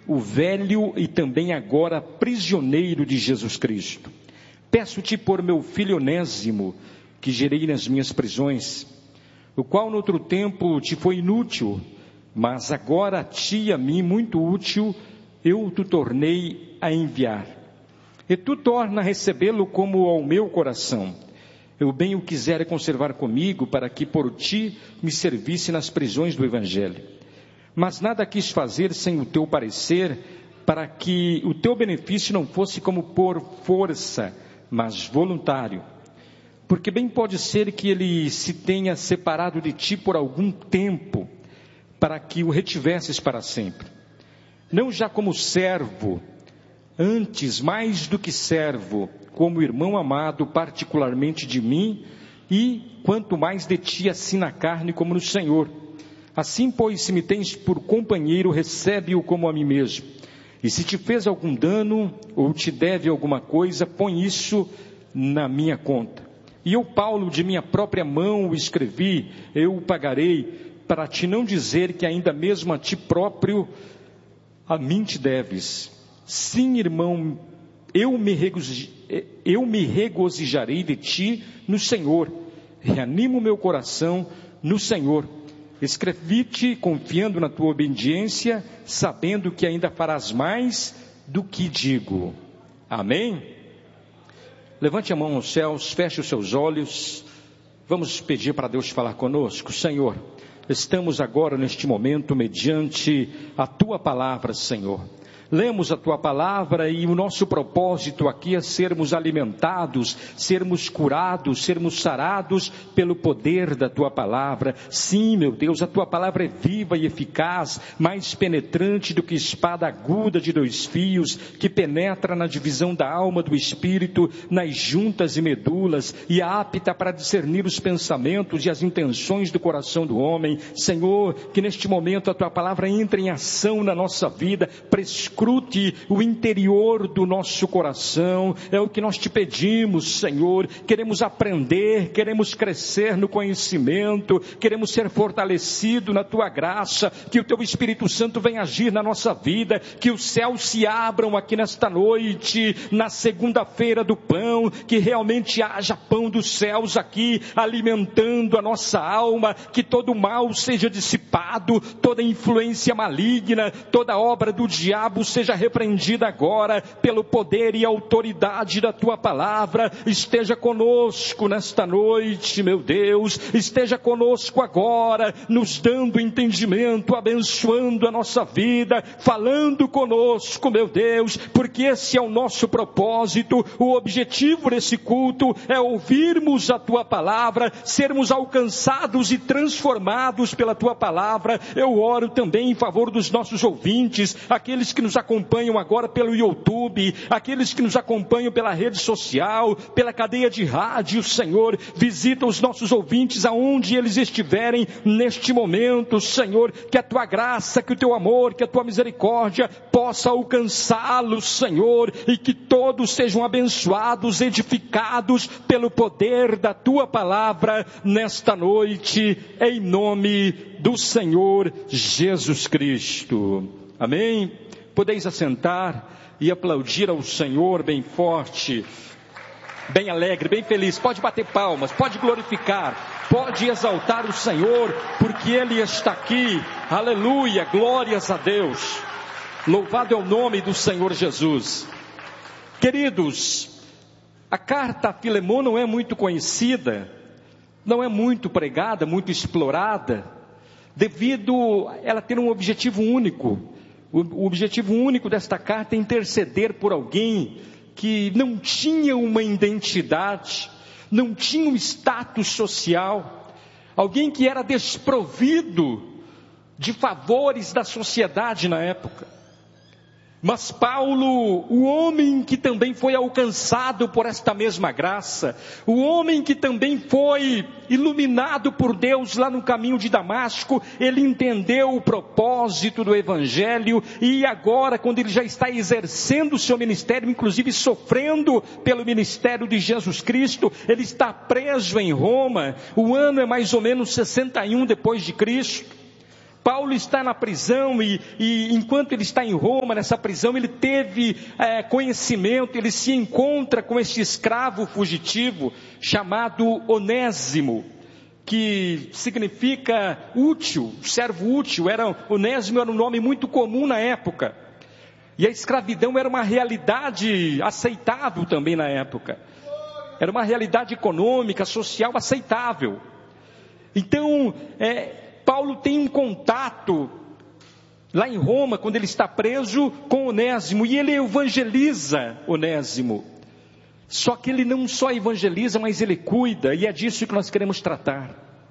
o velho e também agora prisioneiro de Jesus Cristo. Peço-te por meu filho Onésimo, que gerei nas minhas prisões, o qual no outro tempo te foi inútil, mas agora a ti e a mim muito útil, eu te tornei a enviar. E tu torna a recebê-lo como ao meu coração. Eu bem o quisera conservar comigo, para que por ti me servisse nas prisões do Evangelho. Mas nada quis fazer sem o teu parecer, para que o teu benefício não fosse como por força, mas voluntário. Porque bem pode ser que ele se tenha separado de ti por algum tempo, para que o retivesses para sempre. Não já como servo, antes mais do que servo, como irmão amado particularmente de mim, e quanto mais de ti assim na carne como no Senhor. Assim, pois, se me tens por companheiro, recebe-o como a mim mesmo. E se te fez algum dano, ou te deve alguma coisa, põe isso na minha conta. E eu, Paulo, de minha própria mão o escrevi, eu o pagarei, para te não dizer que ainda mesmo a ti próprio, a mim te deves. Sim, irmão, eu me regozijarei de ti no Senhor. Reanimo meu coração no Senhor. Escrevi-te confiando na tua obediência, sabendo que ainda farás mais do que digo. Amém? Levante a mão aos céus, feche os seus olhos. Vamos pedir para Deus falar conosco. Senhor, estamos agora neste momento mediante a tua palavra, Senhor. Lemos a tua palavra e o nosso propósito aqui é sermos alimentados, sermos curados, sermos sarados pelo poder da tua palavra. Sim, meu Deus, a tua palavra é viva e eficaz, mais penetrante do que espada aguda de 2 fios, que penetra na divisão da alma do espírito, nas juntas e medulas, e é apta para discernir os pensamentos e as intenções do coração do homem. Senhor, que neste momento a tua palavra entre em ação na nossa vida, prescrute o interior do nosso coração, é o que nós te pedimos, Senhor. Queremos aprender, queremos crescer no conhecimento, queremos ser fortalecidos na tua graça, que o teu Espírito Santo venha agir na nossa vida, que os céus se abram aqui nesta noite, na segunda-feira do pão, que realmente haja pão dos céus aqui, alimentando a nossa alma, que todo mal seja dissipado, toda influência maligna, toda obra do diabo seja repreendida agora, pelo poder e autoridade da tua palavra. Esteja conosco nesta noite, meu Deus, esteja conosco agora, nos dando entendimento, abençoando a nossa vida, falando conosco, meu Deus, porque esse é o nosso propósito. O objetivo desse culto é ouvirmos a tua palavra, sermos alcançados e transformados pela tua palavra. Eu oro também em favor dos nossos ouvintes, aqueles que nos acompanham agora pelo YouTube, aqueles que nos acompanham pela rede social, pela cadeia de rádio. Senhor, visita os nossos ouvintes aonde eles estiverem neste momento, Senhor, que a tua graça, que o teu amor, que a tua misericórdia possa alcançá-los, Senhor, e que todos sejam abençoados, edificados pelo poder da tua palavra nesta noite, em nome do Senhor Jesus Cristo. Amém? Podeis assentar e aplaudir ao Senhor bem forte, bem alegre, bem feliz. Pode bater palmas, pode glorificar, pode exaltar o Senhor, porque Ele está aqui. Aleluia, glórias a Deus. Louvado é o nome do Senhor Jesus. Queridos, a carta a Filemon não é muito conhecida, não é muito pregada, muito explorada, devido a ela ter um objetivo único. O objetivo único desta carta é interceder por alguém que não tinha uma identidade, não tinha um status social, alguém que era desprovido de favores da sociedade na época. Mas Paulo, o homem que também foi alcançado por esta mesma graça, o homem que também foi iluminado por Deus lá no caminho de Damasco, ele entendeu o propósito do Evangelho, e agora, quando ele já está exercendo o seu ministério, inclusive sofrendo pelo ministério de Jesus Cristo, ele está preso em Roma. O ano é mais ou menos 61 depois de Cristo. Paulo está na prisão e enquanto ele está em Roma, nessa prisão, ele teve conhecimento, ele se encontra com este escravo fugitivo chamado Onésimo, que significa útil, servo útil. Onésimo era um nome muito comum na época. E a escravidão era uma realidade aceitável também na época. Era uma realidade econômica, social aceitável. Então, Paulo tem um contato lá em Roma, quando ele está preso, com Onésimo, e ele evangeliza Onésimo. Só que ele não só evangeliza, mas ele cuida, e é disso que nós queremos tratar.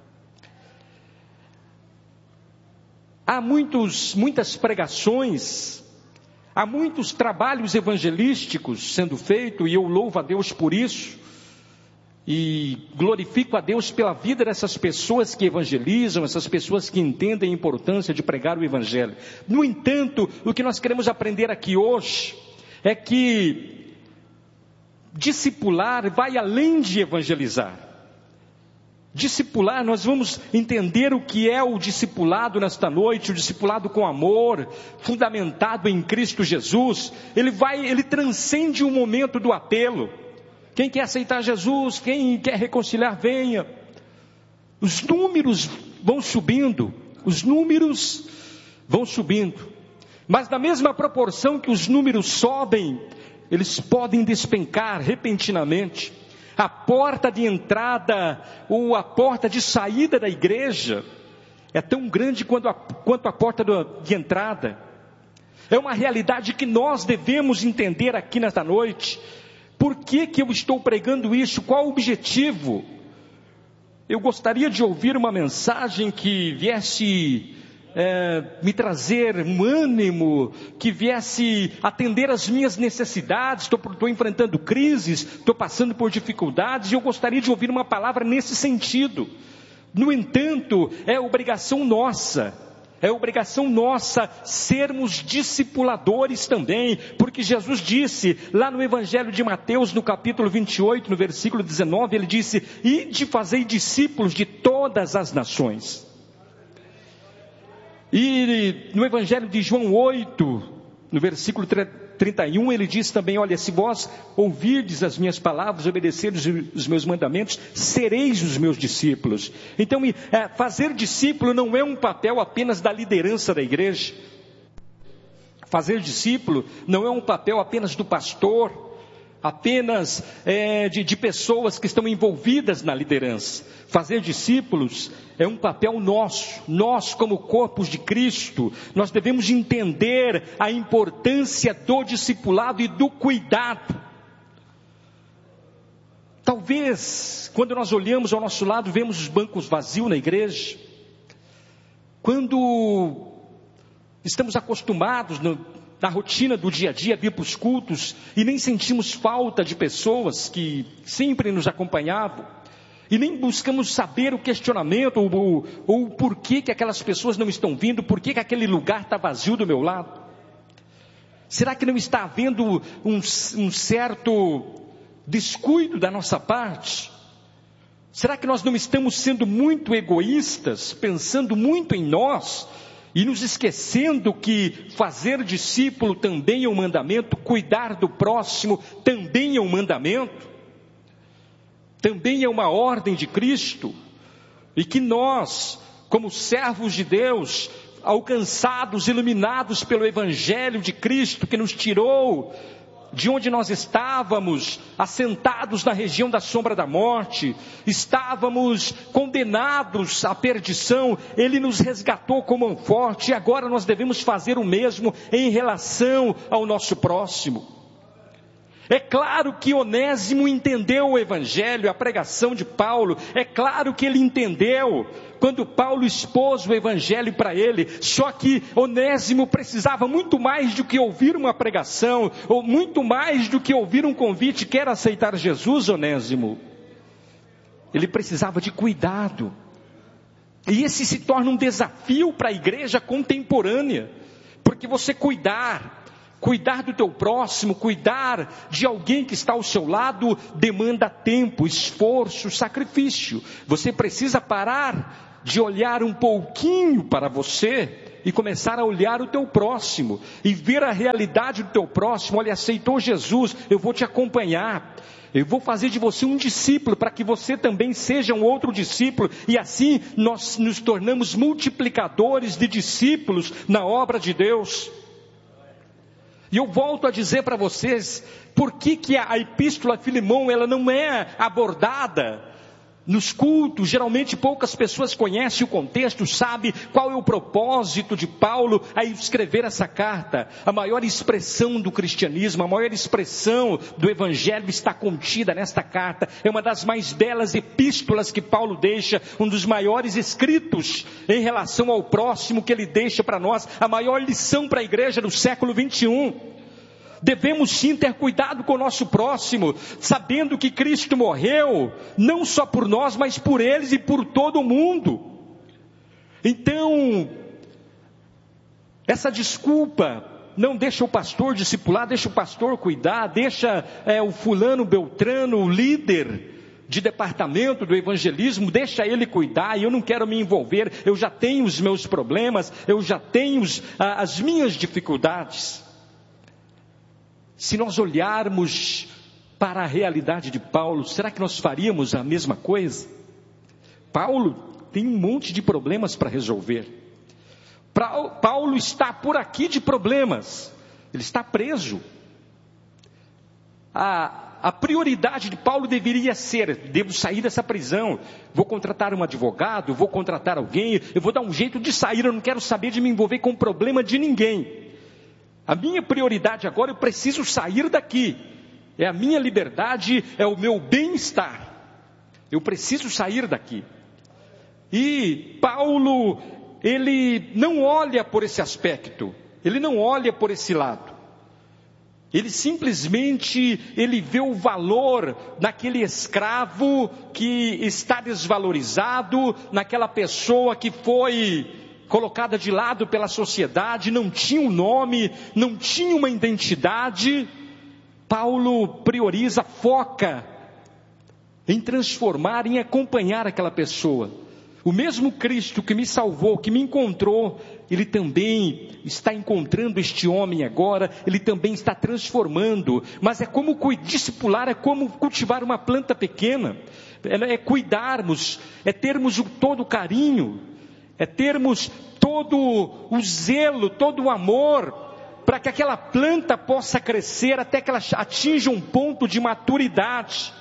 Há muitas pregações, há muitos trabalhos evangelísticos sendo feitos, e eu louvo a Deus por isso. E glorifico a Deus pela vida dessas pessoas que evangelizam, essas pessoas que entendem a importância de pregar o Evangelho. No entanto, o que nós queremos aprender aqui hoje é que discipular vai além de evangelizar. Discipular, nós vamos entender o que é o discipulado nesta noite, o discipulado com amor, fundamentado em Cristo Jesus. Ele transcende o momento do apelo. Quem quer aceitar Jesus, quem quer reconciliar, venha. Os números vão subindo, mas na mesma proporção que os números sobem, eles podem despencar repentinamente. A porta de entrada ou a porta de saída da igreja é tão grande quanto a porta de entrada. É uma realidade que nós devemos entender aqui nesta noite. Por que eu estou pregando isso? Qual o objetivo? Eu gostaria de ouvir uma mensagem que viesse me trazer um ânimo, que viesse atender às minhas necessidades. Estou enfrentando crises, estou passando por dificuldades, e eu gostaria de ouvir uma palavra nesse sentido. No entanto, é obrigação nossa sermos discipuladores também, porque Jesus disse, lá no Evangelho de Mateus, no capítulo 28, no versículo 19, ele disse, ide fazei discípulos de todas as nações. E no Evangelho de João 8, no versículo 31, ele diz também, olha, se vós ouvirdes as minhas palavras, obedecerdes os meus mandamentos, sereis os meus discípulos. Então, fazer discípulo não é um papel apenas da liderança da igreja. Fazer discípulo não é um papel apenas do pastor, apenas de pessoas que estão envolvidas na liderança. Fazer discípulos é um papel nosso. Nós, como corpos de Cristo, nós devemos entender a importância do discipulado e do cuidado. Talvez, quando nós olhamos ao nosso lado, vemos os bancos vazios na igreja. Quando estamos acostumados na rotina do dia a dia, vir para os cultos, e nem sentimos falta de pessoas que sempre nos acompanhavam, e nem buscamos saber o questionamento, ou o porquê que aquelas pessoas não estão vindo, porquê que aquele lugar está vazio do meu lado. Será que não está havendo um certo descuido da nossa parte? Será que nós não estamos sendo muito egoístas, pensando muito em nós, e nos esquecendo que fazer discípulo também é um mandamento, cuidar do próximo também é um mandamento, também é uma ordem de Cristo, e que nós, como servos de Deus, alcançados, iluminados pelo Evangelho de Cristo, que nos tirou de onde nós estávamos, assentados na região da sombra da morte, estávamos condenados à perdição, Ele nos resgatou com mão forte, e agora nós devemos fazer o mesmo em relação ao nosso próximo. É claro que Onésimo entendeu o Evangelho, a pregação de Paulo, é claro que ele entendeu quando Paulo expôs o Evangelho para ele, só que Onésimo precisava muito mais do que ouvir uma pregação, ou muito mais do que ouvir um convite, quer aceitar Jesus, Onésimo? Ele precisava de cuidado, e esse se torna um desafio para a igreja contemporânea, porque você cuidar do teu próximo, cuidar de alguém que está ao seu lado, demanda tempo, esforço, sacrifício. Você precisa parar de olhar um pouquinho para você e começar a olhar o teu próximo e ver a realidade do teu próximo. Olha, aceitou Jesus, eu vou te acompanhar, eu vou fazer de você um discípulo para que você também seja um outro discípulo, e assim nós nos tornamos multiplicadores de discípulos na obra de Deus. E eu volto a dizer para vocês, por que a epístola a Filemão, ela não é abordada nos cultos? Geralmente poucas pessoas conhecem o contexto, sabem qual é o propósito de Paulo a escrever essa carta. A maior expressão do cristianismo, a maior expressão do evangelho está contida nesta carta. É uma das mais belas epístolas que Paulo deixa, um dos maiores escritos em relação ao próximo que ele deixa para nós, a maior lição para a igreja do século 21. Devemos sim ter cuidado com o nosso próximo, sabendo que Cristo morreu, não só por nós, mas por eles e por todo o mundo. Então, essa desculpa, não deixa o pastor discipular, deixa o pastor cuidar, deixa o fulano beltrano, o líder de departamento do evangelismo, deixa ele cuidar, e eu não quero me envolver, eu já tenho os meus problemas, eu já tenho as minhas dificuldades. Se nós olharmos para a realidade de Paulo, será que nós faríamos a mesma coisa? Paulo tem um monte de problemas para resolver. Paulo está por aqui de problemas. Ele está preso. A prioridade de Paulo deveria ser: devo sair dessa prisão, vou contratar um advogado, vou contratar alguém, eu vou dar um jeito de sair, eu não quero saber de me envolver com o problema de ninguém. A minha prioridade agora, eu preciso sair daqui. É a minha liberdade, é o meu bem-estar. Eu preciso sair daqui. E Paulo, ele não olha por esse aspecto. Ele não olha por esse lado. Ele simplesmente, ele vê o valor naquele escravo que está desvalorizado, naquela pessoa que foi colocada de lado pela sociedade, não tinha um nome, não tinha uma identidade. Paulo prioriza, foca em transformar, em acompanhar aquela pessoa. O mesmo Cristo que me salvou, que me encontrou, ele também está encontrando este homem agora, ele também está transformando. Mas é como discipular, é como cultivar uma planta pequena, é cuidarmos, é termos todo o carinho, é termos todo o zelo, todo o amor, para que aquela planta possa crescer até que ela atinja um ponto de maturidade.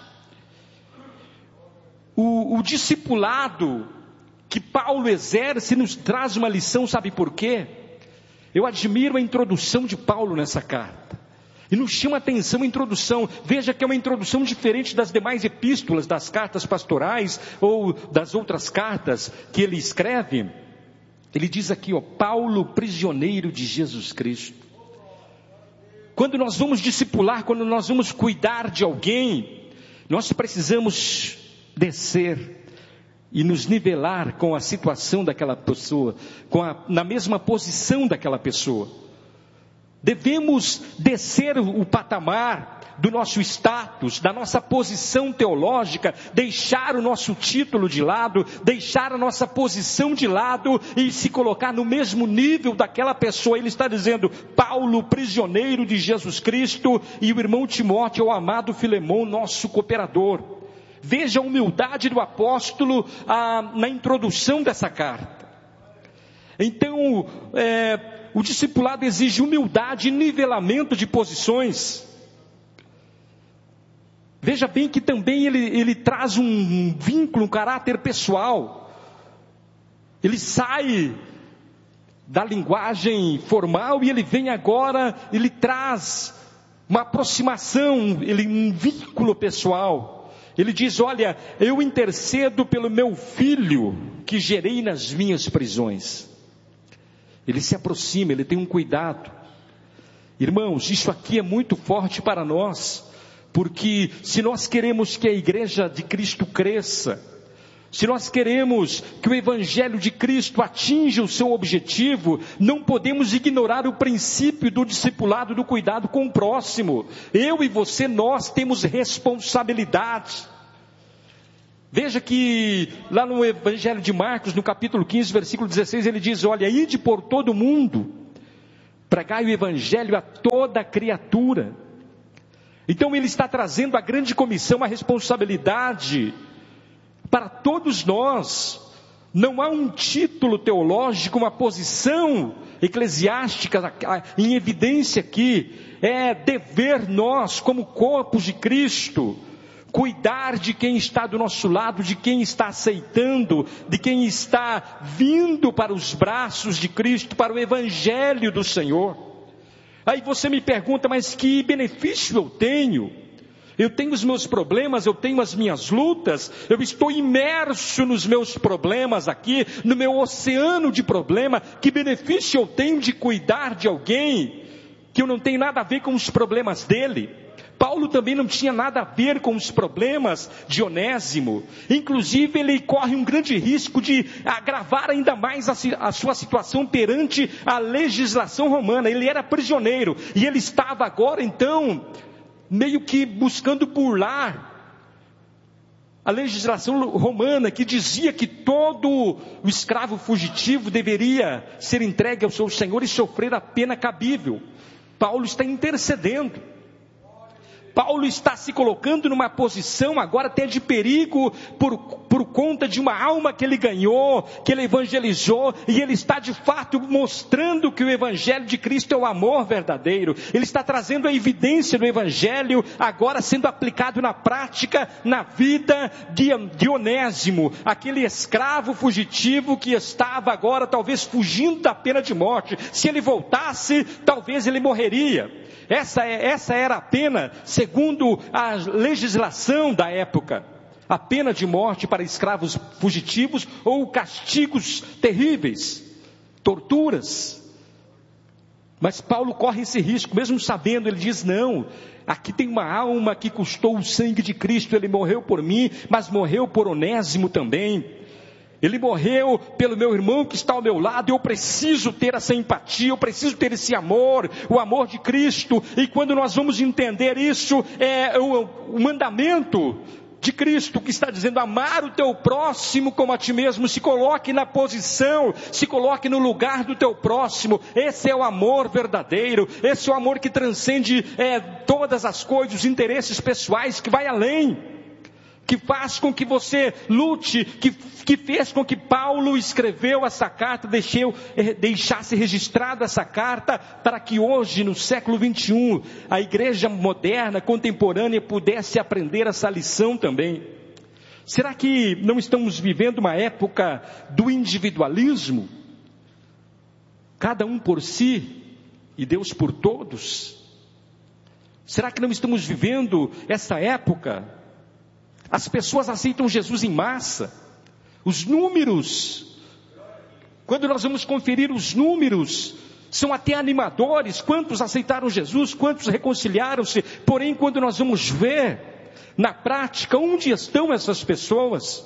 O discipulado que Paulo exerce nos traz uma lição, sabe por quê? Eu admiro a introdução de Paulo nessa carta. E nos chama a atenção a introdução. Veja que é uma introdução diferente das demais epístolas, das cartas pastorais ou das outras cartas que ele escreve. Ele diz aqui, Paulo, prisioneiro de Jesus Cristo. Quando nós vamos discipular, quando nós vamos cuidar de alguém, nós precisamos descer e nos nivelar com a situação daquela pessoa, na mesma posição daquela pessoa. Devemos descer o patamar do nosso status, da nossa posição teológica, deixar o nosso título de lado, deixar a nossa posição de lado e se colocar no mesmo nível daquela pessoa. Ele está dizendo, Paulo, prisioneiro de Jesus Cristo, e o irmão Timóteo, o amado Filemão, nosso cooperador. Veja a humildade do apóstolo na introdução dessa carta. Então, o discipulado exige humildade e nivelamento de posições. Veja bem que também ele traz um vínculo, um caráter pessoal. Ele sai da linguagem formal e ele vem agora, ele traz uma aproximação, um vínculo pessoal. Ele diz, olha, eu intercedo pelo meu filho que gerei nas minhas prisões. Ele se aproxima, ele tem um cuidado. Irmãos, isso aqui é muito forte para nós, porque se nós queremos que a igreja de Cristo cresça, se nós queremos que o evangelho de Cristo atinja o seu objetivo, não podemos ignorar o princípio do discipulado, do cuidado com o próximo. Eu e você, nós temos responsabilidade. Veja que lá no Evangelho de Marcos, no capítulo 15, versículo 16, ele diz: olha, ide por todo o mundo, pregai o Evangelho a toda criatura. Então ele está trazendo a grande comissão, a responsabilidade para todos nós. Não há um título teológico, uma posição eclesiástica em evidência aqui. É dever nós, como corpos de Cristo, cuidar de quem está do nosso lado, de quem está aceitando, de quem está vindo para os braços de Cristo, para o Evangelho do Senhor. Aí você me pergunta, mas que benefício eu tenho? Eu tenho os meus problemas, eu tenho as minhas lutas, eu estou imerso nos meus problemas aqui, no meu oceano de problema. Que benefício eu tenho de cuidar de alguém que eu não tenho nada a ver com os problemas dele? Paulo também não tinha nada a ver com os problemas de Onésimo. Inclusive ele corre um grande risco de agravar ainda mais a sua situação perante a legislação romana. Ele era prisioneiro e ele estava agora então meio que buscando burlar a legislação romana, que dizia que todo o escravo fugitivo deveria ser entregue ao seu senhor e sofrer a pena cabível. Paulo está intercedendo. Paulo está se colocando numa posição agora até de perigo por conta de uma alma que ele ganhou, que ele evangelizou, e ele está de fato mostrando que o Evangelho de Cristo é o amor verdadeiro. Ele está trazendo a evidência do Evangelho agora sendo aplicado na prática, na vida de Onésimo, aquele escravo fugitivo que estava agora talvez fugindo da pena de morte. Se ele voltasse, talvez ele morreria. Essa era a pena, segundo a legislação da época. A pena de morte para escravos fugitivos ou castigos terríveis, torturas. Mas Paulo corre esse risco, mesmo sabendo, ele diz: não, aqui tem uma alma que custou o sangue de Cristo, ele morreu por mim, mas morreu por Onésimo também. Ele morreu pelo meu irmão que está ao meu lado. Eu preciso ter essa empatia, eu preciso ter esse amor, o amor de Cristo. E quando nós vamos entender isso, é o mandamento de Cristo que está dizendo: amar o teu próximo como a ti mesmo. Se coloque na posição, se coloque no lugar do teu próximo. Esse é o amor verdadeiro, esse é o amor que transcende todas as coisas, os interesses pessoais, que vai além, que faz com que você lute, que fez com que Paulo escreveu essa carta, deixasse registrada essa carta, para que hoje, no século 21, a igreja moderna, contemporânea, pudesse aprender essa lição também. Será que não estamos vivendo uma época do individualismo? Cada um por si e Deus por todos? Será que não estamos vivendo essa época? As pessoas aceitam Jesus em massa. Os números, quando nós vamos conferir os números, são até animadores. Quantos aceitaram Jesus, quantos reconciliaram-se. Porém, quando nós vamos ver na prática, onde estão essas pessoas?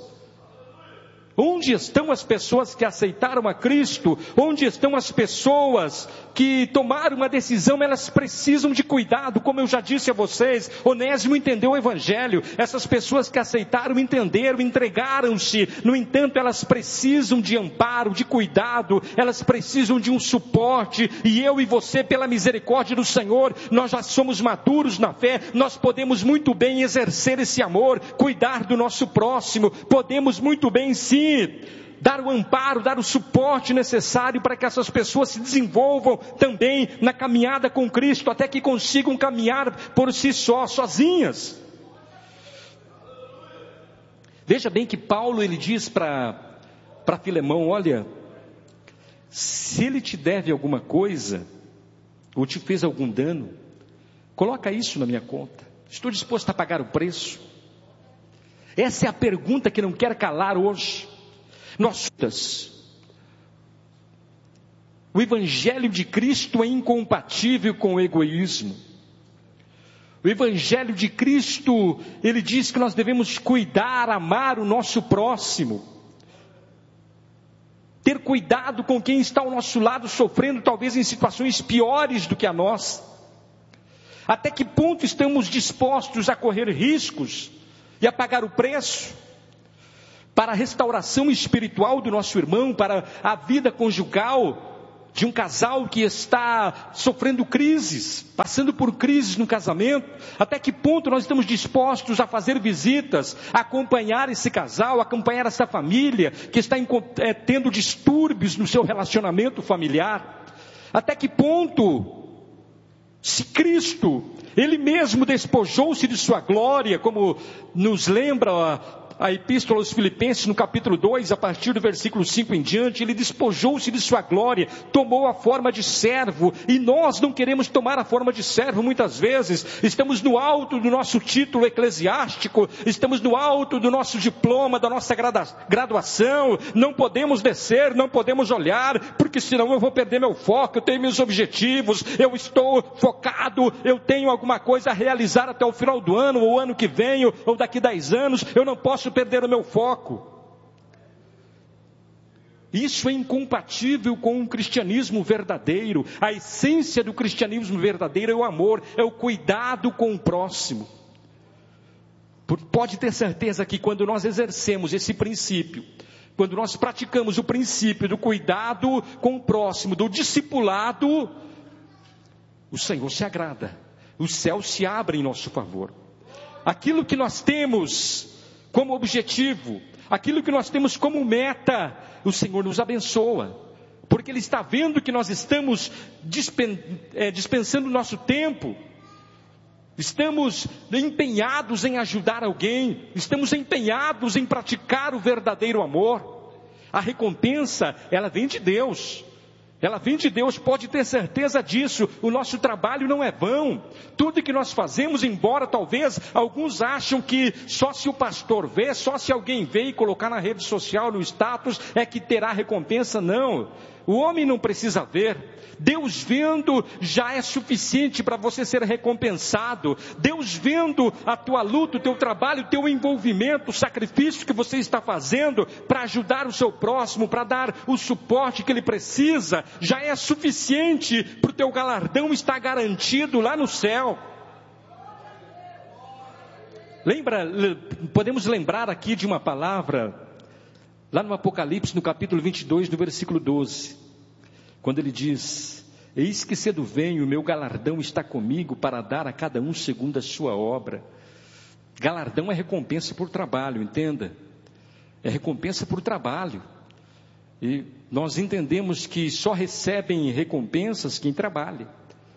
Onde estão as pessoas que aceitaram a Cristo? Onde estão as pessoas que tomaram uma decisão? Elas precisam de cuidado, como eu já disse a vocês. Onésimo entendeu o Evangelho. Essas pessoas que aceitaram, entenderam, entregaram-se. No entanto, elas precisam de amparo, de cuidado. Elas precisam de um suporte. E eu e você, pela misericórdia do Senhor, nós já somos maduros na fé. Nós podemos muito bem exercer esse amor, cuidar do nosso próximo. Podemos muito bem, sim, dar o amparo, dar o suporte necessário para que essas pessoas se desenvolvam também na caminhada com Cristo, até que consigam caminhar por si só, sozinhas. Veja bem que Paulo, ele diz para Filemão: olha, se ele te deve alguma coisa, ou te fez algum dano, coloca isso na minha conta, estou disposto a pagar o preço. Essa é a pergunta que não quer calar hoje. O Evangelho de Cristo é incompatível com o egoísmo. O Evangelho de Cristo, ele diz que nós devemos cuidar, amar o nosso próximo. Ter cuidado com quem está ao nosso lado, sofrendo talvez em situações piores do que a nossa. Até que ponto estamos dispostos a correr riscos e a pagar o preço? para a restauração espiritual do nosso irmão, para a vida conjugal de um casal que está sofrendo crises, passando por crises no casamento. Até que ponto nós estamos dispostos a fazer visitas, a acompanhar esse casal, a acompanhar essa família que está tendo distúrbios no seu relacionamento familiar? Até que ponto, se Cristo, Ele mesmo despojou-se de sua glória, como nos lembra a Epístola aos Filipenses, no capítulo 2, a partir do versículo 5 em diante, Ele despojou-se de sua glória, tomou a forma de servo, e nós não queremos tomar a forma de servo muitas vezes. Estamos no alto do nosso título eclesiástico, estamos no alto do nosso diploma, da nossa graduação, não podemos descer, não podemos olhar, porque senão eu vou perder meu foco, eu tenho meus objetivos, eu estou focado, eu tenho alguma coisa a realizar até o final do ano, ou ano que vem, ou daqui 10 anos, eu não posso perder o meu foco. Isso é incompatível com um cristianismo verdadeiro. A essência do cristianismo verdadeiro é o amor, é o cuidado com o próximo. Pode ter certeza que quando nós exercemos esse princípio, quando nós praticamos o princípio do cuidado com o próximo, do discipulado, o Senhor se agrada, os céus se abrem em nosso favor. Aquilo que nós temos como objetivo, aquilo que nós temos como meta, o Senhor nos abençoa, porque Ele está vendo que nós estamos dispensando o nosso tempo, estamos empenhados em ajudar alguém, estamos empenhados em praticar o verdadeiro amor. A recompensa, ela vem de Deus. Ela vem de Deus, pode ter certeza disso. O nosso trabalho não é vão. Tudo que nós fazemos, embora talvez alguns acham que só se o pastor vê, só se alguém vê e colocar na rede social, no status, é que terá recompensa. Não, o homem não precisa ver. Deus vendo já é suficiente para você ser recompensado. Deus vendo a tua luta, o teu trabalho, o teu envolvimento, o sacrifício que você está fazendo para ajudar o seu próximo, para dar o suporte que ele precisa, já é suficiente para o teu galardão estar garantido lá no céu. Podemos lembrar aqui de uma palavra, lá no Apocalipse, no capítulo 22, no versículo 12. Quando ele diz: eis que cedo venho, o meu galardão está comigo para dar a cada um segundo a sua obra. Galardão é recompensa por trabalho, entenda. É recompensa por trabalho. E nós entendemos que só recebem recompensas quem trabalha.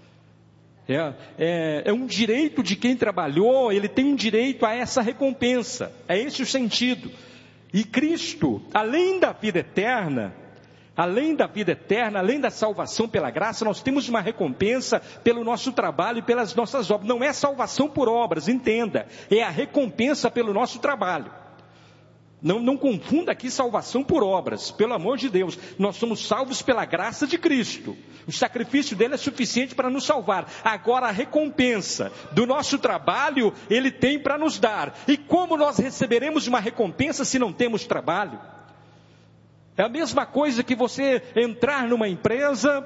É um direito de quem trabalhou, ele tem um direito a essa recompensa. É esse o sentido. E Cristo, além da vida eterna, além da salvação pela graça, nós temos uma recompensa pelo nosso trabalho e pelas nossas obras. Não é salvação por obras, entenda. É a recompensa pelo nosso trabalho. Não confunda aqui salvação por obras. Pelo amor de Deus, nós somos salvos pela graça de Cristo. O sacrifício dele é suficiente para nos salvar. Agora a recompensa do nosso trabalho, ele tem para nos dar. E como nós receberemos uma recompensa se não temos trabalho? É a mesma coisa que você entrar numa empresa,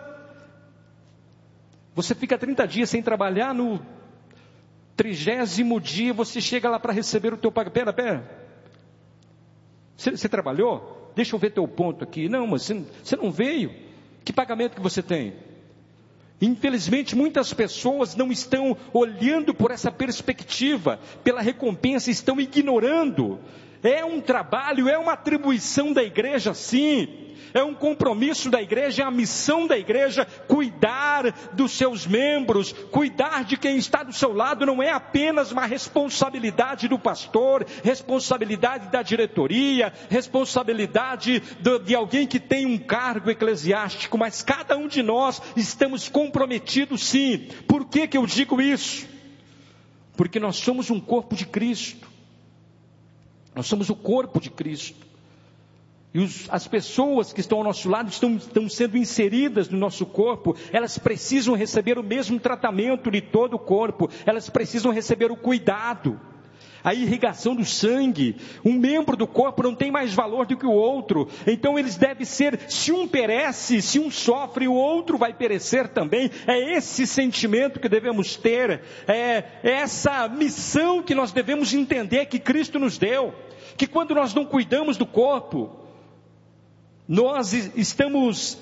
você fica 30 dias sem trabalhar, no 30º dia você chega lá para receber o teu pagamento. Pera, você trabalhou? Deixa eu ver teu ponto aqui. Não, mas você não veio. Que pagamento que você tem? Infelizmente, muitas pessoas não estão olhando por essa perspectiva, pela recompensa, estão ignorando. É um trabalho, é uma atribuição da igreja, sim. É um compromisso da igreja, é a missão da igreja, cuidar dos seus membros, cuidar de quem está do seu lado. Não é apenas uma responsabilidade do pastor, responsabilidade da diretoria, responsabilidade de alguém que tem um cargo eclesiástico, mas cada um de nós estamos comprometidos, sim. Por que eu digo isso? Porque nós somos um corpo de Cristo. Nós somos o corpo de Cristo. E as pessoas que estão ao nosso lado estão sendo inseridas no nosso corpo. Elas precisam receber o mesmo tratamento de todo o corpo. Elas precisam receber o cuidado, a irrigação do sangue. Um membro do corpo não tem mais valor do que o outro. Então eles devem ser, se um perece, se um sofre, o outro vai perecer também. É esse sentimento que devemos ter. É essa missão que nós devemos entender que Cristo nos deu. que quando nós não cuidamos do corpo, nós estamos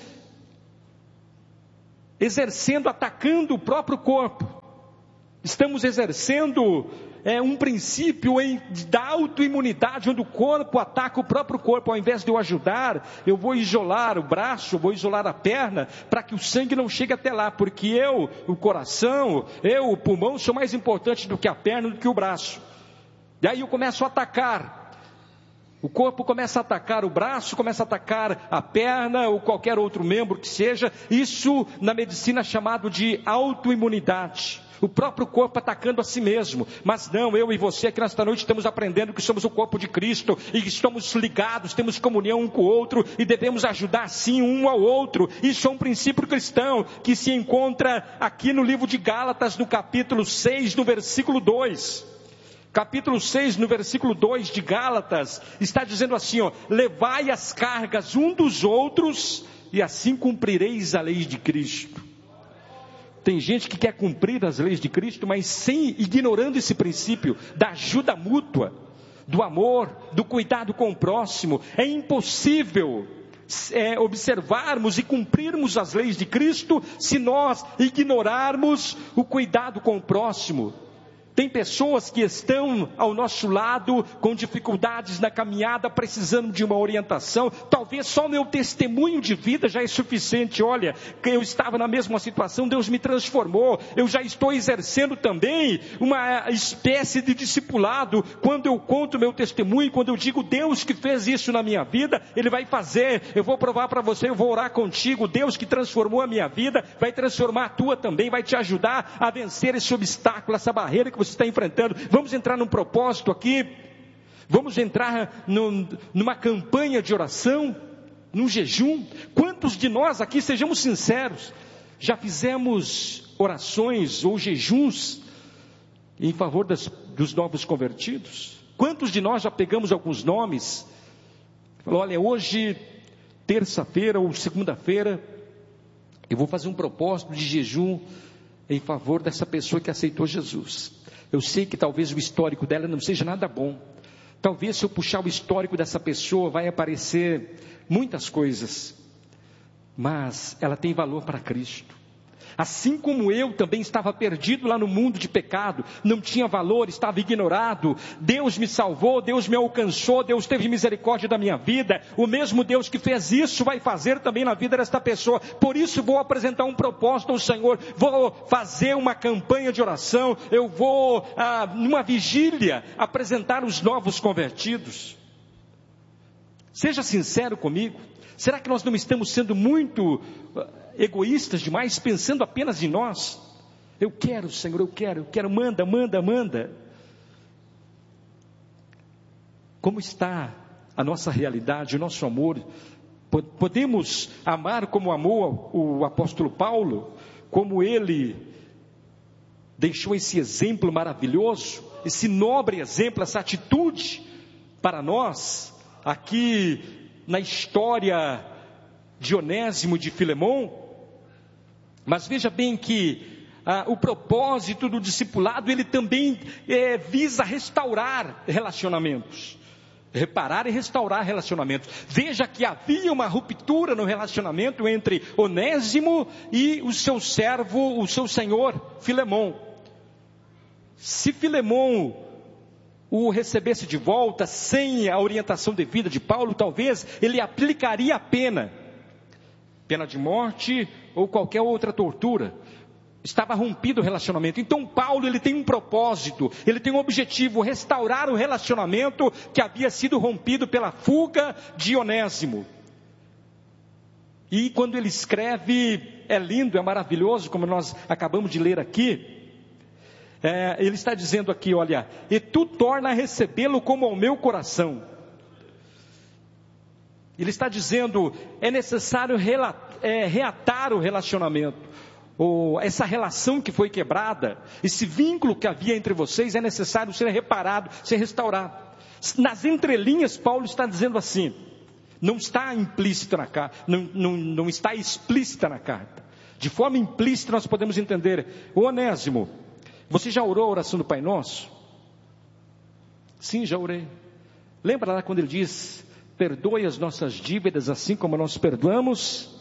exercendo, atacando o próprio corpo. Estamos exercendo um princípio da autoimunidade, onde o corpo ataca o próprio corpo. Ao invés de eu ajudar, eu vou isolar o braço, vou isolar a perna, para que o sangue não chegue até lá, porque o coração, o pulmão, são mais importantes do que a perna, do que o braço. E aí eu começo a atacar. O corpo começa a atacar o braço, começa a atacar a perna, ou qualquer outro membro que seja. Isso na medicina é chamado de autoimunidade. O próprio corpo atacando a si mesmo. Mas não, eu e você aqui nesta noite estamos aprendendo que somos o corpo de Cristo, e que estamos ligados, temos comunhão um com o outro, e devemos ajudar sim um ao outro. Isso é um princípio cristão, que se encontra aqui no livro de Gálatas, no capítulo 6, no versículo 2. Capítulo 6, no versículo 2 de Gálatas, está dizendo assim, levai as cargas um dos outros, e assim cumprireis a lei de Cristo. Tem gente que quer cumprir as leis de Cristo, mas ignorando esse princípio da ajuda mútua, do amor, do cuidado com o próximo. É impossível observarmos e cumprirmos as leis de Cristo se nós ignorarmos o cuidado com o próximo. Tem pessoas que estão ao nosso lado com dificuldades na caminhada, precisando de uma orientação. Talvez só o meu testemunho de vida já é suficiente. Olha, eu estava na mesma situação, Deus me transformou. Eu já estou exercendo também uma espécie de discipulado. Quando eu conto meu testemunho, quando eu digo Deus que fez isso na minha vida, Ele vai fazer. Eu vou provar para você, eu vou orar contigo. Deus que transformou a minha vida, vai transformar a tua também, vai te ajudar a vencer esse obstáculo, essa barreira que você está enfrentando. Vamos entrar num propósito aqui, vamos entrar numa campanha de oração, num jejum. Quantos de nós aqui, sejamos sinceros, já fizemos orações ou jejuns em favor dos novos convertidos? Quantos de nós já pegamos alguns nomes, falou, olha, hoje, terça-feira ou segunda-feira, eu vou fazer um propósito de jejum em favor dessa pessoa que aceitou Jesus. Eu sei que talvez o histórico dela não seja nada bom. Talvez se eu puxar o histórico dessa pessoa, vai aparecer muitas coisas. Mas ela tem valor para Cristo. Assim como eu também estava perdido lá no mundo de pecado, não tinha valor, estava ignorado. Deus me salvou, Deus me alcançou, Deus teve misericórdia da minha vida. O mesmo Deus que fez isso vai fazer também na vida desta pessoa. Por isso vou apresentar um propósito ao Senhor, vou fazer uma campanha de oração, eu vou numa vigília apresentar os novos convertidos. Seja sincero comigo. Será que nós não estamos sendo muito egoístas demais, pensando apenas em nós? Eu quero, Senhor, eu quero, manda. Como está a nossa realidade, o nosso amor? Podemos amar como amou o apóstolo Paulo, como ele deixou esse exemplo maravilhoso, esse nobre exemplo, essa atitude para nós, aqui na história de Onésimo e de Filemon? Mas veja bem que o propósito do discipulado, ele também visa restaurar relacionamentos. Reparar e restaurar relacionamentos. Veja que havia uma ruptura no relacionamento entre Onésimo e o seu servo, o seu senhor, Filemon. Se Filemon o recebesse de volta, sem a orientação devida de Paulo, talvez ele aplicaria a pena de morte ou qualquer outra tortura. Estava rompido o relacionamento. Então Paulo, ele tem um propósito, ele tem um objetivo, restaurar o relacionamento que havia sido rompido pela fuga de Onésimo. E quando ele escreve, é lindo, é maravilhoso, como nós acabamos de ler aqui. Ele está dizendo aqui, olha, e tu torna a recebê-lo como ao meu coração. Ele está dizendo, é necessário reatar o relacionamento, ou essa relação que foi quebrada, esse vínculo que havia entre vocês, é necessário ser reparado, ser restaurado. Nas entrelinhas, Paulo está dizendo assim, não está implícita na carta, não está explícita na carta. De forma implícita nós podemos entender, Onésimo, você já orou a oração do Pai Nosso? Sim, já orei. Lembra lá quando ele diz, perdoe as nossas dívidas assim como nós perdoamos?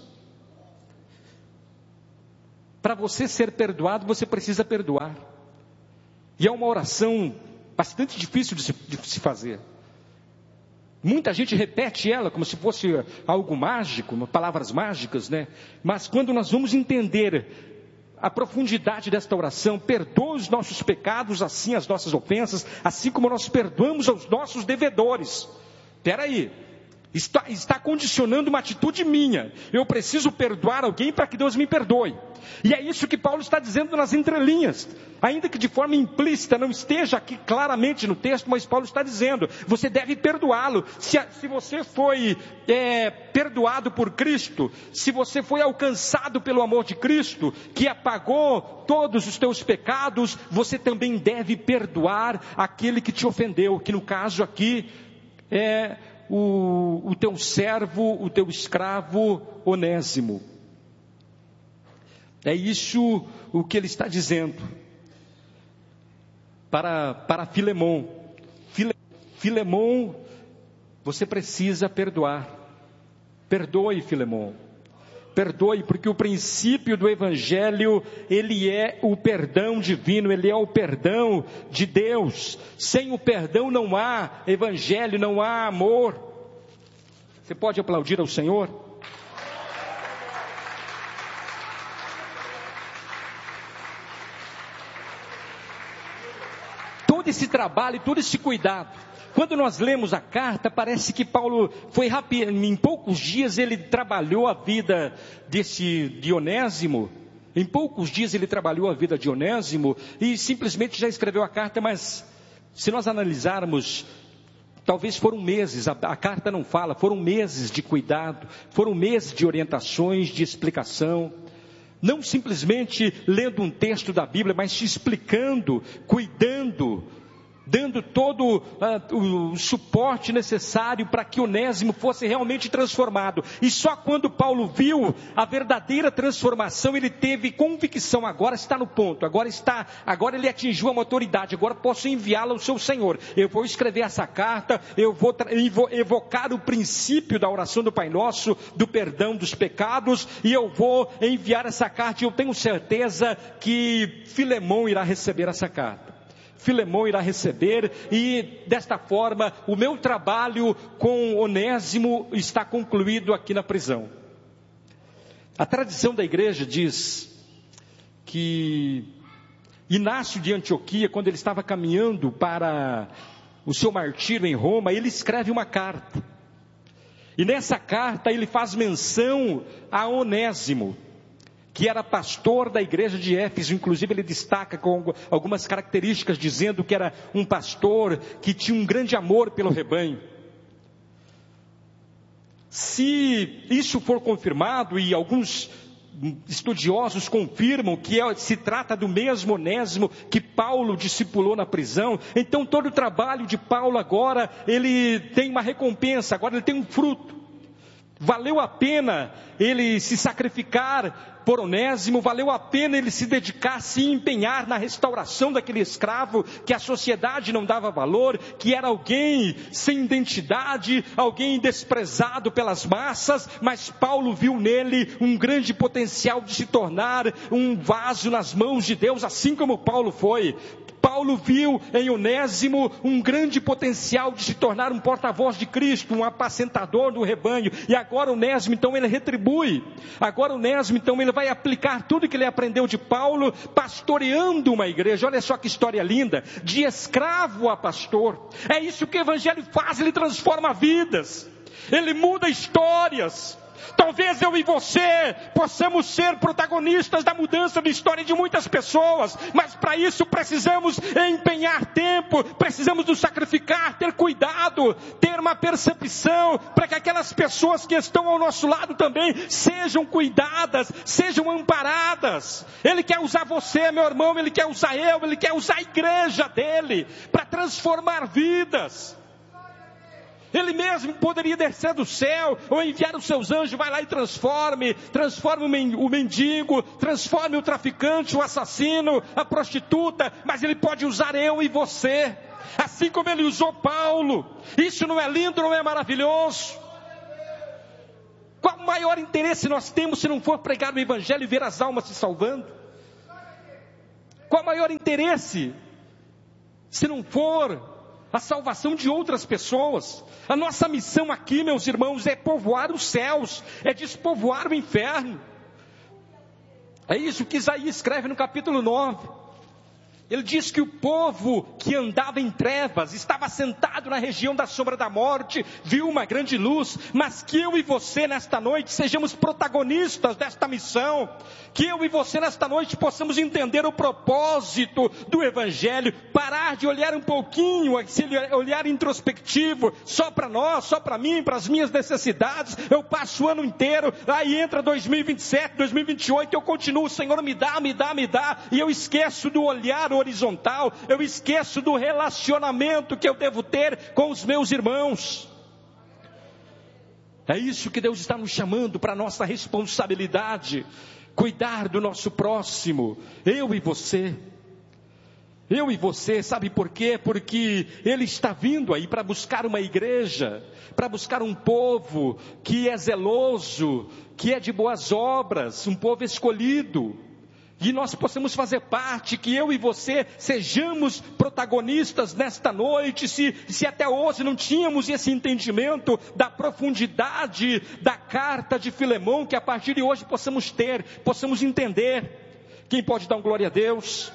Para você ser perdoado, você precisa perdoar. E é uma oração bastante difícil de se fazer. Muita gente repete ela como se fosse algo mágico, palavras mágicas, né? Mas quando nós vamos entender a profundidade desta oração, perdoa os nossos pecados, assim as nossas ofensas, assim como nós perdoamos aos nossos devedores. Espera aí, está condicionando uma atitude minha. Eu preciso perdoar alguém para que Deus me perdoe. E é isso que Paulo está dizendo nas entrelinhas. Ainda que de forma implícita não esteja aqui claramente no texto, mas Paulo está dizendo, você deve perdoá-lo. Se você foi perdoado por Cristo, se você foi alcançado pelo amor de Cristo, que apagou todos os teus pecados, você também deve perdoar aquele que te ofendeu, que no caso aqui é o teu servo, o teu escravo Onésimo. É isso o que ele está dizendo para Filemon. Filemon, você precisa perdoar. Perdoe, Filemon. Perdoe, porque o princípio do Evangelho, ele é o perdão divino, ele é o perdão de Deus. Sem o perdão não há Evangelho, não há amor. Você pode aplaudir ao Senhor? Todo esse trabalho, todo esse cuidado. Quando nós lemos a carta, parece que Paulo foi rápido, em poucos dias ele trabalhou a vida de Onésimo. Em poucos dias ele trabalhou a vida de Onésimo e simplesmente já escreveu a carta, mas se nós analisarmos, talvez foram meses, a carta não fala, foram meses de cuidado, foram meses de orientações, de explicação. Não simplesmente lendo um texto da Bíblia, mas te explicando, cuidando, dando todo o suporte necessário para que Onésimo fosse realmente transformado. E só quando Paulo viu a verdadeira transformação, ele teve convicção, agora está no ponto, agora ele atingiu a maturidade, agora posso enviá-la ao seu Senhor. Eu vou escrever essa carta, eu vou evocar o princípio da oração do Pai Nosso, do perdão dos pecados, e eu vou enviar essa carta, e eu tenho certeza que Filemon irá receber essa carta. Filemon irá receber, e desta forma o meu trabalho com Onésimo está concluído aqui na prisão. A tradição da igreja diz que Inácio de Antioquia, quando ele estava caminhando para o seu martírio em Roma, ele escreve uma carta, e nessa carta ele faz menção a Onésimo, que era pastor da igreja de Éfeso. Inclusive ele destaca com algumas características, dizendo que era um pastor que tinha um grande amor pelo rebanho. Se isso for confirmado, e alguns estudiosos confirmam que se trata do mesmo Onésimo que Paulo discipulou na prisão, então todo o trabalho de Paulo agora, ele tem uma recompensa, agora ele tem um fruto. Valeu a pena ele se sacrificar por Onésimo, valeu a pena ele se dedicar, se empenhar na restauração daquele escravo que a sociedade não dava valor, que era alguém sem identidade, alguém desprezado pelas massas, mas Paulo viu nele um grande potencial de se tornar um vaso nas mãos de Deus, assim como Paulo foi. Paulo viu em Onésimo um grande potencial de se tornar um porta-voz de Cristo, um apacentador do rebanho. E agora Onésimo, então, ele retribui. Agora Onésimo, então, ele vai aplicar tudo que ele aprendeu de Paulo, pastoreando uma igreja. Olha só que história linda, de escravo a pastor. É isso que o Evangelho faz, ele transforma vidas, ele muda histórias. Talvez eu e você possamos ser protagonistas da mudança da história de muitas pessoas, mas para isso precisamos empenhar tempo, precisamos nos sacrificar, ter cuidado, ter uma percepção, para que aquelas pessoas que estão ao nosso lado também sejam cuidadas, sejam amparadas. Ele quer usar você, meu irmão, ele quer usar eu, ele quer usar a igreja dele, para transformar vidas. Ele mesmo poderia descer do céu, ou enviar os seus anjos, vai lá e transforme o mendigo, transforme o traficante, o assassino, a prostituta, mas ele pode usar eu e você. assim como Ele usou Paulo. Isso não é lindo, não é maravilhoso? Qual maior interesse nós temos se não for pregar o Evangelho e ver as almas se salvando? Qual maior interesse se não for a salvação de outras pessoas? A nossa missão aqui, meus irmãos, é povoar os céus, é despovoar o inferno. É isso que Isaías escreve no capítulo 9. Ele diz que o povo que andava em trevas, estava sentado na região da sombra da morte, viu uma grande luz, mas que eu e você nesta noite sejamos protagonistas desta missão, que eu e você nesta noite possamos entender o propósito do Evangelho, parar de olhar um pouquinho, esse olhar introspectivo, só para nós, só para mim, para as minhas necessidades. Eu passo o ano inteiro, aí entra 2027, 2028, eu continuo, Senhor, me dá, e eu esqueço do olhar horizontal, eu esqueço do relacionamento que eu devo ter com os meus irmãos. É isso que Deus está nos chamando para a nossa responsabilidade, cuidar do nosso próximo, eu e você, sabe por quê? Porque Ele está vindo aí para buscar uma igreja, para buscar um povo que é zeloso, que é de boas obras, um povo escolhido, e nós possamos fazer parte, que eu e você sejamos protagonistas nesta noite. Se até hoje não tínhamos esse entendimento da profundidade da carta de Filemão, que a partir de hoje possamos ter, possamos entender. Quem pode dar um glória a Deus?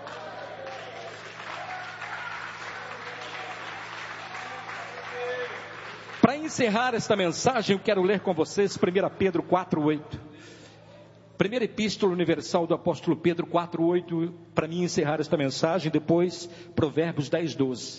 Para encerrar esta mensagem, eu quero ler com vocês 1 Pedro 4:8. Primeira Epístola Universal do Apóstolo Pedro 4:8, para mim encerrar esta mensagem, depois Provérbios 10:12.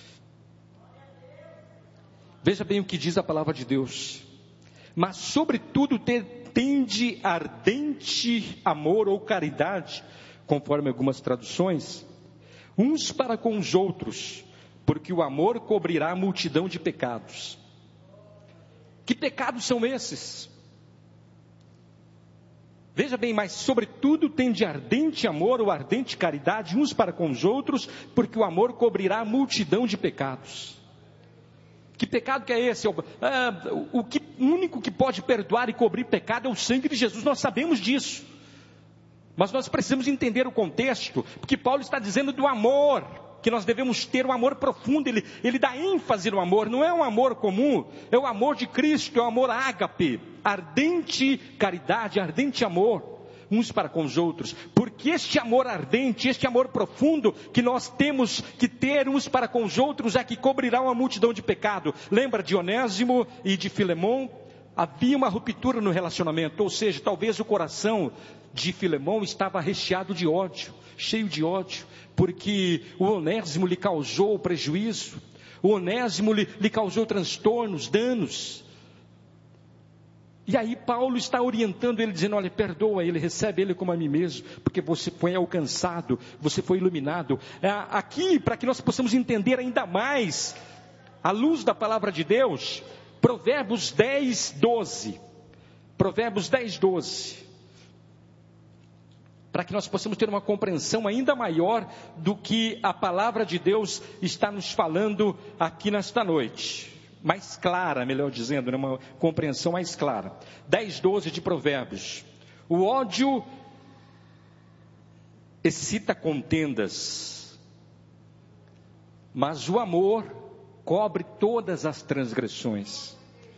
Veja bem o que diz a palavra de Deus. Mas sobretudo tende ardente amor ou caridade, conforme algumas traduções, uns para com os outros, porque o amor cobrirá a multidão de pecados. Que pecados são esses? Veja bem, mas sobretudo tende ardente amor ou ardente caridade uns para com os outros, porque o amor cobrirá a multidão de pecados. Que pecado que é esse? O único que pode perdoar e cobrir pecado é o sangue de Jesus, nós sabemos disso. Mas nós precisamos entender o contexto, porque Paulo está dizendo do amor, que nós devemos ter um amor profundo, ele dá ênfase no amor, não é um amor comum, é o amor de Cristo, é o amor ágape, ardente caridade, ardente amor, uns para com os outros, porque este amor ardente, este amor profundo, que nós temos que ter uns para com os outros, é que cobrirá uma multidão de pecado. Lembra de Onésimo e de Filemão? Havia uma ruptura no relacionamento, ou seja, talvez o coração de Filemão estava recheado de ódio, cheio de ódio, porque o Onésimo lhe causou prejuízo, o Onésimo lhe causou transtornos, danos. E aí Paulo está orientando ele, dizendo, olha, perdoa ele, recebe ele como a mim mesmo, porque você foi alcançado, você foi iluminado. Aqui, para que nós possamos entender ainda mais, à luz da palavra de Deus, Provérbios 10:12, Provérbios 10:12, para que nós possamos ter uma compreensão ainda maior do que a palavra de Deus está nos falando aqui nesta noite. Mais clara, melhor dizendo, uma compreensão mais clara. 10:12 de Provérbios. O ódio excita contendas, mas o amor cobre todas as transgressões.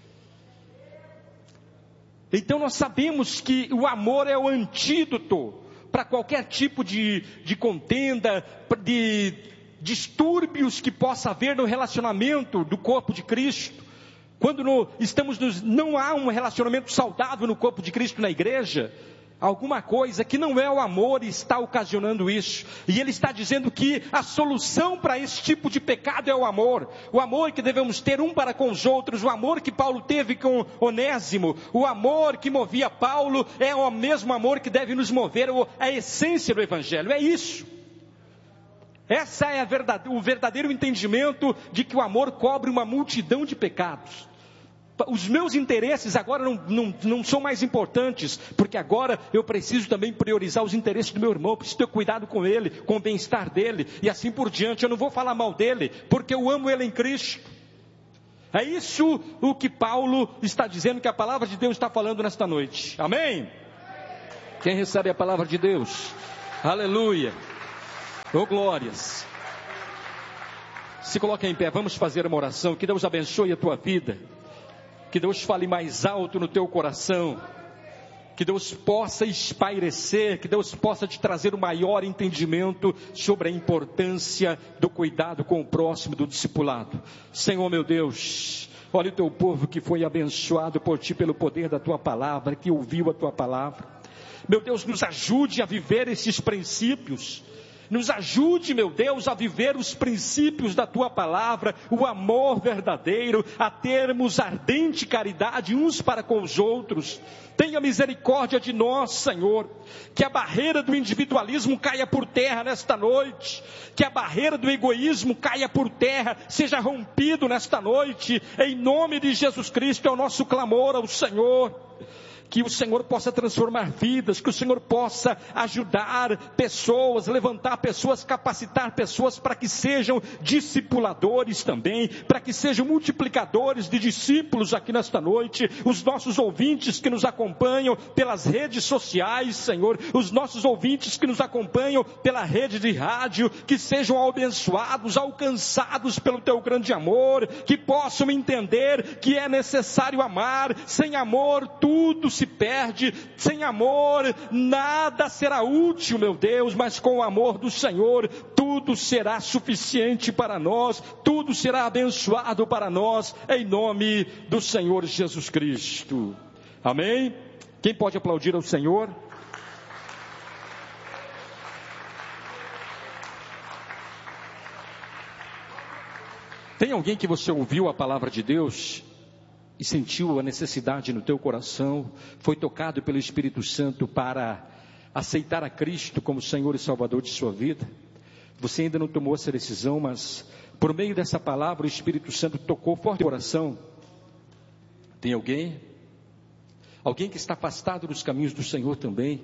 Então nós sabemos que o amor é o antídoto para qualquer tipo de contenda, de distúrbios que possa haver no relacionamento do corpo de Cristo. Quando não há um relacionamento saudável no corpo de Cristo na igreja, alguma coisa que não é o amor está ocasionando isso. E ele está dizendo que a solução para esse tipo de pecado é o amor que devemos ter um para com os outros, o amor que Paulo teve com Onésimo, o amor que movia Paulo é o mesmo amor que deve nos mover, a essência do Evangelho, é isso. Essa é o verdadeiro entendimento de que o amor cobre uma multidão de pecados. Os meus interesses agora não são mais importantes, porque agora eu preciso também priorizar os interesses do meu irmão, preciso ter cuidado com ele, com o bem-estar dele, e assim por diante. Eu não vou falar mal dele, porque eu amo ele em Cristo. É isso o que Paulo está dizendo, que a palavra de Deus está falando nesta noite. Amém? Quem recebe a palavra de Deus? Aleluia! Oh, glórias! Se coloque em pé, vamos fazer uma oração. Que Deus abençoe a tua vida. Que Deus fale mais alto no teu coração. Que Deus possa espairecer, que Deus possa te trazer o maior entendimento sobre a importância do cuidado com o próximo, do discipulado. Senhor meu Deus, olha o teu povo que foi abençoado por ti pelo poder da tua palavra, que ouviu a tua palavra. Meu Deus, nos ajude a viver esses princípios. Nos ajude, meu Deus, a viver os princípios da tua palavra, o amor verdadeiro, a termos ardente caridade uns para com os outros. Tenha misericórdia de nós, Senhor, que a barreira do individualismo caia por terra nesta noite, que a barreira do egoísmo caia por terra, seja rompido nesta noite, em nome de Jesus Cristo. É o nosso clamor ao Senhor. Que o Senhor possa transformar vidas, que o Senhor possa ajudar pessoas, levantar pessoas, capacitar pessoas para que sejam discipuladores também, para que sejam multiplicadores de discípulos aqui nesta noite. Os nossos ouvintes que nos acompanham pelas redes sociais, Senhor, os nossos ouvintes que nos acompanham pela rede de rádio, que sejam abençoados, alcançados pelo teu grande amor, que possam entender que é necessário amar. Sem amor tudo se perde, sem amor nada será útil, meu Deus, mas com o amor do Senhor tudo será suficiente para nós, tudo será abençoado para nós, em nome do Senhor Jesus Cristo. Amém? Quem pode aplaudir ao Senhor? Tem alguém que você ouviu a palavra de Deus e sentiu a necessidade no teu coração, foi tocado pelo Espírito Santo para aceitar a Cristo como Senhor e Salvador de sua vida? Você ainda não tomou essa decisão, mas por meio dessa palavra o Espírito Santo tocou forte o coração. Tem alguém? Alguém que está afastado dos caminhos do Senhor também?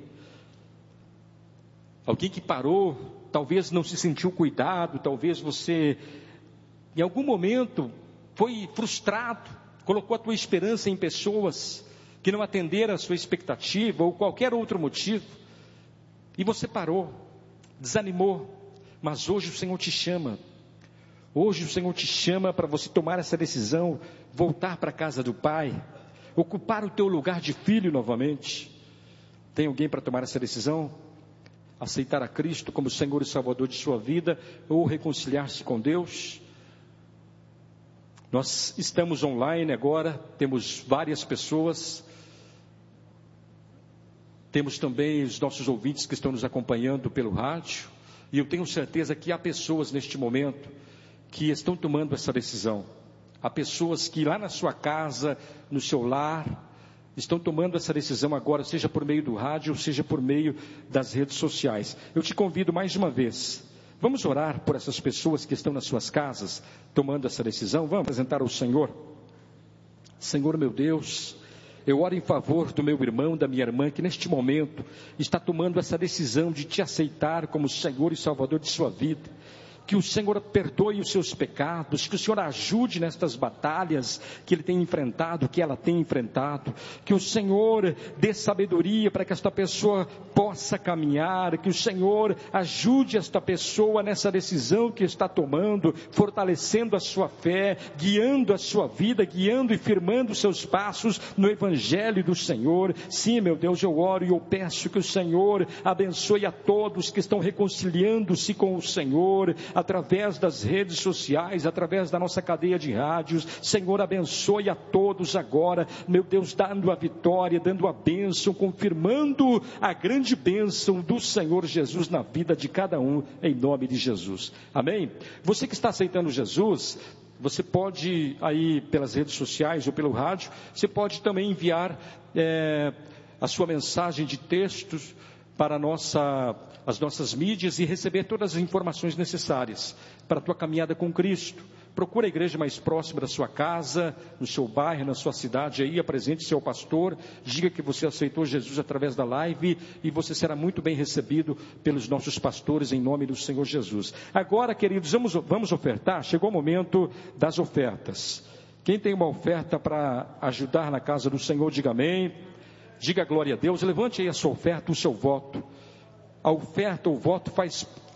Alguém que parou, talvez não se sentiu cuidado, talvez você em algum momento foi frustrado, colocou a tua esperança em pessoas que não atenderam a sua expectativa ou qualquer outro motivo, e você parou, desanimou, mas hoje o Senhor te chama. Hoje o Senhor te chama para você tomar essa decisão, voltar para a casa do Pai, ocupar o teu lugar de filho novamente. Tem alguém para tomar essa decisão? Aceitar a Cristo como Senhor e Salvador de sua vida, ou reconciliar-se com Deus? Nós estamos online agora, temos várias pessoas, temos também os nossos ouvintes que estão nos acompanhando pelo rádio, e eu tenho certeza que há pessoas neste momento que estão tomando essa decisão. Há pessoas que lá na sua casa, no seu lar, estão tomando essa decisão agora, seja por meio do rádio, seja por meio das redes sociais. Eu te convido mais uma vez, vamos orar por essas pessoas que estão nas suas casas, tomando essa decisão. Vamos apresentar ao Senhor. Senhor meu Deus, eu oro em favor do meu irmão, da minha irmã, que neste momento está tomando essa decisão de te aceitar como Senhor e Salvador de sua vida. Que o Senhor perdoe os seus pecados, que o Senhor ajude nestas batalhas que ele tem enfrentado, que ela tem enfrentado, que o Senhor dê sabedoria para que esta pessoa possa caminhar, que o Senhor ajude esta pessoa nessa decisão que está tomando, fortalecendo a sua fé, guiando a sua vida, guiando e firmando os seus passos no Evangelho do Senhor. Sim, meu Deus, eu oro e eu peço que o Senhor abençoe a todos que estão reconciliando-se com o Senhor, através das redes sociais, através da nossa cadeia de rádios. Senhor, abençoe a todos agora, meu Deus, dando a vitória, dando a bênção, confirmando a grande bênção do Senhor Jesus na vida de cada um, em nome de Jesus. Amém? Você que está aceitando Jesus, você pode aí pelas redes sociais ou pelo rádio, você pode também enviar a sua mensagem de textos para as nossas mídias e receber todas as informações necessárias para a tua caminhada com Cristo. procura a igreja mais próxima da sua casa, no seu bairro, na sua cidade, aí apresente seu pastor, diga que você aceitou Jesus através da live e você será muito bem recebido pelos nossos pastores em nome do Senhor Jesus. Agora, queridos, vamos ofertar, chegou o momento das ofertas. Quem tem uma oferta para ajudar na casa do Senhor, diga amém, diga glória a Deus, levante aí a sua oferta, o seu voto. A oferta, o voto